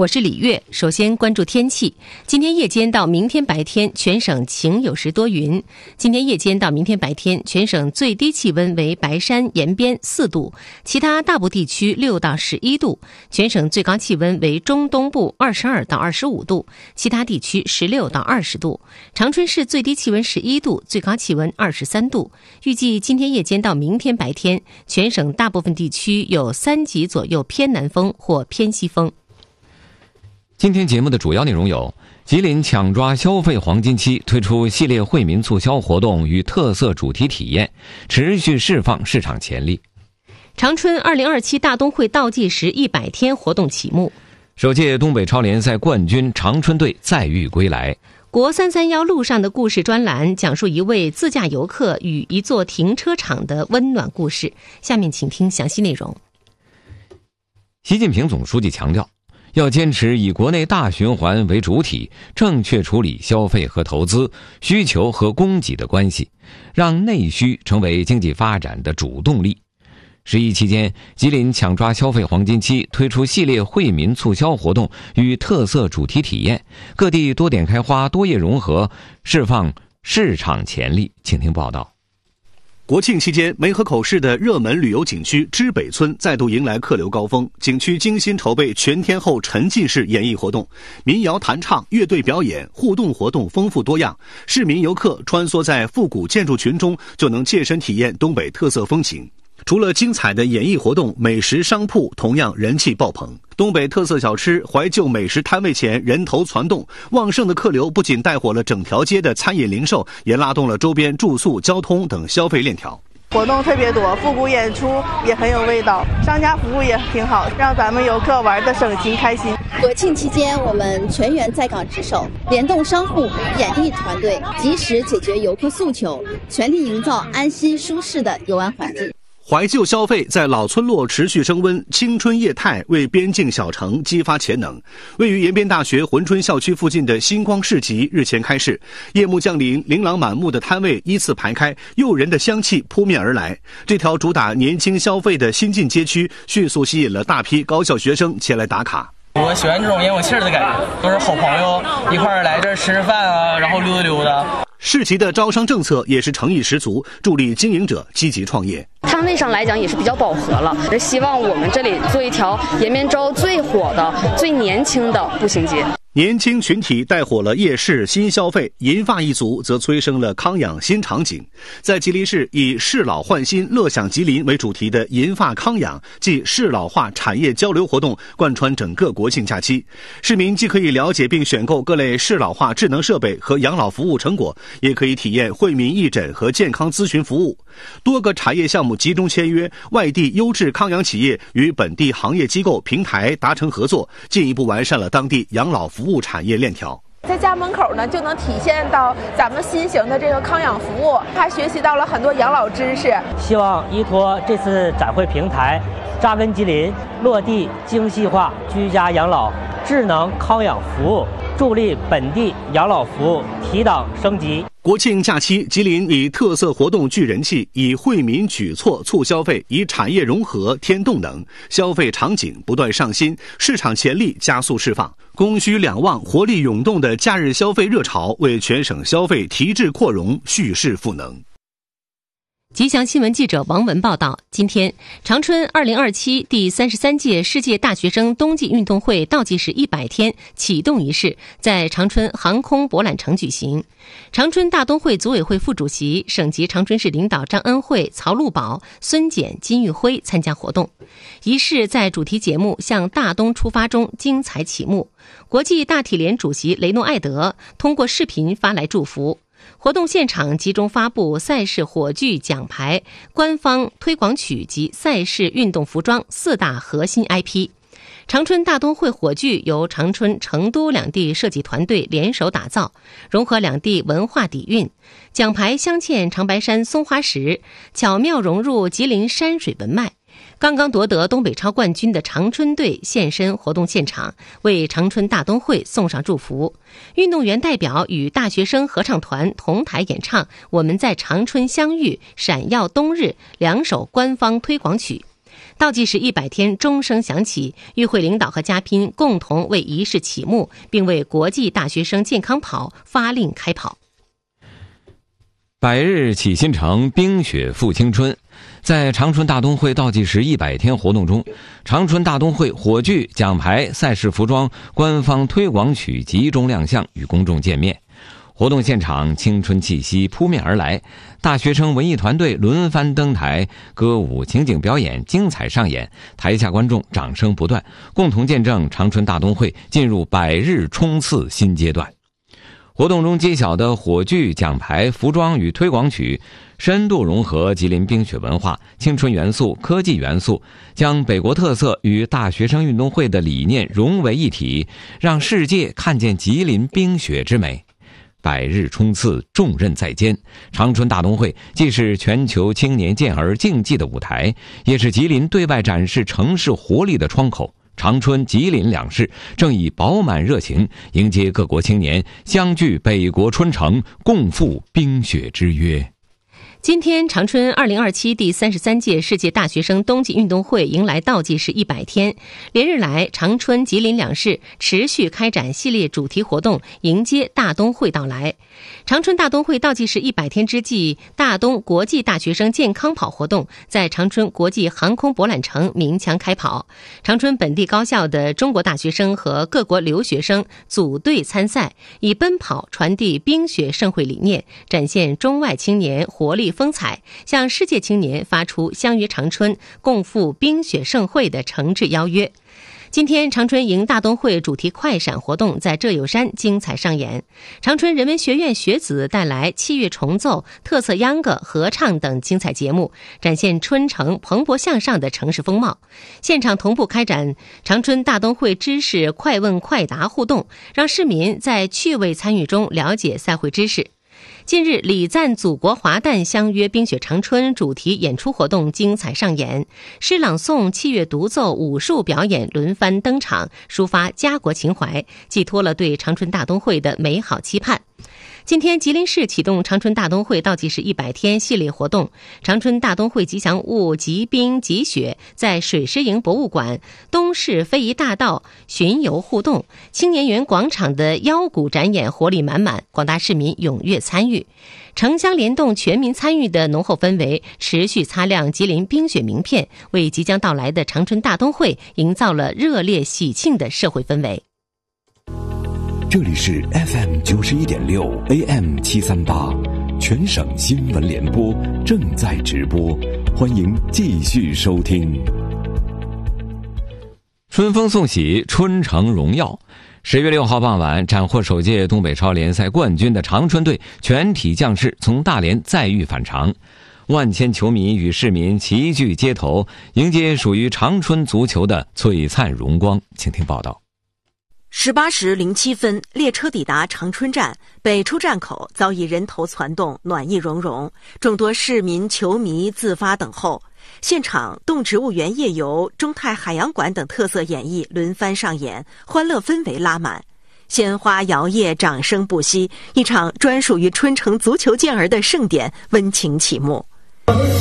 我是李月。首先关注天气，今天夜间到明天白天全省晴有时多云。今天夜间到明天白天全省最低气温为白山延边4度，其他大部地区6到11度，全省最高气温为中东部22到25度，其他地区16到20度。长春市最低气温11度，最高气温23度。预计今天夜间到明天白天全省大部分地区有3级左右偏南风或偏西风。 今天节目的主要内容有：吉林抢抓消费黄金期，推出系列惠民促销活动与特色主题体验，持续释放市场潜力； 长春2027大冬会倒计时100天活动启幕； 首届东北超联赛冠军长春队再遇归来； 国331路上的故事专栏讲述一位自驾游客与一座停车场的温暖故事。下面请听详细内容。 习近平总书记强调，要坚持以国内大循环为主体，正确处理消费和投资、需求和供给的关系，让内需成为经济发展的主动力。11期间，吉林抢抓消费黄金期，推出系列惠民促销活动与特色主题体验，各地多点开花，多业融合，释放市场潜力。请听报道。 国庆期间，梅河口市的热门旅游景区知北村再度迎来客流高峰。景区精心筹备全天候沉浸式演艺活动，民谣弹唱、乐队表演、互动活动丰富多样。市民游客穿梭在复古建筑群中，就能切身体验东北特色风情。除了精彩的演艺活动，美食商铺同样人气爆棚。东北特色小吃、怀旧美食摊位前人头攒动，旺盛的客流不仅带火了整条街的餐饮零售，也拉动了周边住宿、交通等消费链条。 活动特别多，复古演出也很有味道，商家服务也挺好，让咱们游客玩得省心开心。 国庆期间，我们全员在岗值守，联动商户与演艺团队，及时解决游客诉求，全力营造安心舒适的游玩环境。 怀旧消费在老村落持续升温，青春业态为边境小城激发潜能。位于延边大学珲春校区附近的星光市集日前开市，夜幕降临，琳琅满目的摊位依次排开，诱人的香气扑面而来。这条主打年轻消费的新晋街区，迅速吸引了大批高校学生前来打卡。 我喜欢这种烟火气的感觉，都是好朋友一块儿来这儿吃吃饭啊，然后溜达溜达。 市集的招商政策也是诚意十足，助力经营者积极创业。 摊位上来讲也是比较饱和了，希望我们这里做一条延边州最火的、最年轻的步行街。 年轻群体带火了夜市新消费，银发一族则催生了康养新场景。在吉林市以市老焕新乐享吉林为主题的银发康养即市老化产业交流活动贯穿整个国庆假期，市民既可以了解并选购各类市老化智能设备和养老服务成果，也可以体验惠民义诊和健康咨询服务。多个产业项目集中签约，外地优质康养企业与本地行业机构平台达成合作，进一步完善了当地养老服务产业链条。 在家门口呢，就能体现到咱们新型的这个康养服务，还学习到了很多养老知识。 希望依托这次展会平台，扎根吉林，落地精细化居家养老智能康养服务，助力本地养老服务提档升级。 国庆假期，吉林以特色活动聚人气，以惠民举措促消费，以产业融合添动能，消费场景不断上新，市场潜力加速释放。供需两旺、活力涌动的假日消费热潮，为全省消费提质扩容、蓄势赋能。 吉祥新闻记者王文报道，今天长春2027第33届世界大学生冬季运动会倒计时100天启动仪式在长春航空博览城举行。长春大冬会组委会副主席、省级长春市领导张恩惠、曹路宝、孙简、金玉辉参加活动。仪式在主题节目向大冬出发中精彩启幕。国际大体联主席雷诺艾德通过视频发来祝福。活动现场集中发布赛事火炬、奖牌、官方推广曲及赛事运动服装4大核心 IP。长春大冬会火炬由长春、成都两地设计团队联手打造，融合两地文化底蕴。奖牌镶嵌长白山松花石，巧妙融入吉林山水文脉。刚刚夺得东北超冠军的长春队现身活动现场，为长春大冬会送上祝福。运动员代表与大学生合唱团同台演唱《我们在长春相遇》《闪耀冬日》2首官方推广曲。 倒计时100天钟声响起，与会领导和嘉宾共同为仪式启幕，并为国际大学生健康跑发令开跑。 百日启新城，冰雪复青春。在长春大冬会倒计时100天活动中，长春大冬会火炬、奖牌、赛事服装、官方推广曲集中亮相，与公众见面。活动现场青春气息扑面而来，大学生文艺团队轮番登台，歌舞情景表演精彩上演，台下观众掌声不断，共同见证长春大冬会进入100日冲刺新阶段。活动中揭晓的火炬、奖牌、服装与推广曲，深度融合吉林冰雪文化、青春元素、科技元素，将北国特色与大学生运动会的理念融为一体，让世界看见吉林冰雪之美。100日冲刺，重任在肩。长春大冬会既是全球青年健儿竞技的舞台，也是吉林对外展示城市活力的窗口。长春、吉林两市正以饱满热情迎接各国青年相聚北国春城，共赴冰雪之约。 今天，长春2027第33届世界大学生冬季运动会迎来倒计时100天。连日来，长春、吉林两市持续开展系列主题活动，迎接大冬会到来。长春大冬会倒计时100天之际，大冬国际大学生健康跑活动在长春国际航空博览城鸣枪开跑。长春本地高校的中国大学生和各国留学生组队参赛，以奔跑传递冰雪盛会理念，展现中外青年活力风采，向世界青年发出相约长春、共赴冰雪盛会的诚挚邀约。今天，长春迎大冬会主题快闪活动在浙友山精彩上演。长春人文学院学子带来器乐重奏、特色秧歌、合唱等精彩节目，展现春城蓬勃向上的城市风貌。现场同步开展长春大冬会知识快问快答互动，让市民在趣味参与中了解赛会知识。近日，礼赞祖国华诞相约冰雪长春主题演出活动精彩上演，诗朗诵、器乐独奏、武术表演轮番登场，抒发家国情怀，寄托了对长春大冬会的美好期盼。今天，吉林市启动长春大冬会倒计时100天系列活动，长春大冬会吉祥物吉冰吉雪在水师营博物馆、东市非遗大道巡游互动，青年园广场的腰鼓展演活力满满，广大市民踊跃参与。城乡联动、全民参与的浓厚氛围，持续擦亮吉林冰雪名片，为即将到来的长春大冬会营造了热烈喜庆的社会氛围。 这里是 FM 91.6 AM 738，全省新闻联播正在直播，欢迎继续收听。 春风送喜，春城荣耀。10月6号傍晚，斩获首届东北超联赛冠军的长春队全体将士从大连载誉返场，万千球迷与市民齐聚街头，迎接属于长春足球的璀璨荣光。请听报道。 18时07分，列车抵达长春站，北出站口早已人头攒动，暖意融融，众多市民球迷自发等候。现场动植物园夜游、中泰海洋馆等特色演绎轮番上演，欢乐氛围拉满，鲜花摇曳，掌声不息，一场专属于春城足球健儿的盛典温情启幕。